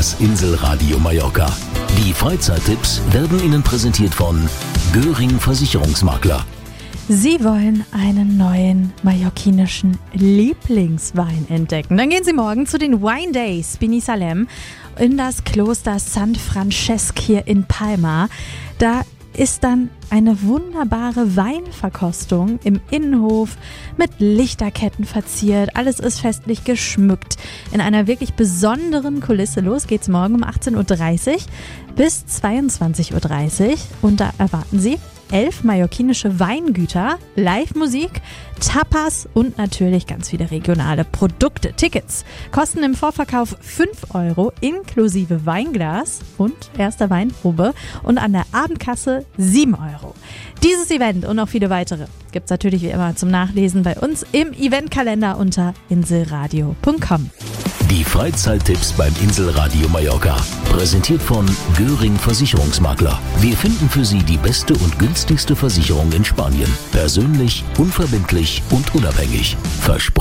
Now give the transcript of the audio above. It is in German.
Das Inselradio Mallorca. Die Freizeittipps werden Ihnen präsentiert von Göring Versicherungsmakler. Sie wollen einen neuen mallorquinischen Lieblingswein entdecken. Dann gehen Sie morgen zu den Wine Days Binissalem in das Kloster San Francesc hier in Palma. Da ist dann eine wunderbare Weinverkostung im Innenhof mit Lichterketten verziert. Alles ist festlich geschmückt in einer wirklich besonderen Kulisse. Los geht's morgen um 18.30 Uhr bis 22.30 Uhr und da erwarten Sie 11 mallorquinische Weingüter, Live-Musik, Tapas und natürlich ganz viele regionale Produkte. Tickets kosten im Vorverkauf 5 Euro inklusive Weinglas und erster Weinprobe und an der Abendkasse 7 Euro. Dieses Event und noch viele weitere gibt's natürlich wie immer zum Nachlesen bei uns im Eventkalender unter inselradio.com. Die Freizeittipps beim Inselradio Mallorca. Präsentiert von Göring Versicherungsmakler. Wir finden für Sie die beste und günstigste Versicherung in Spanien. Persönlich, unverbindlich und unabhängig. Versprochen.